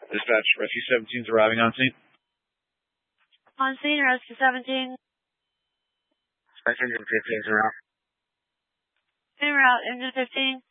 Dispatch, Rescue 17 is arriving on scene. On scene, Rescue 17. Dispatch, Engine 15 is around. En route, Engine 15.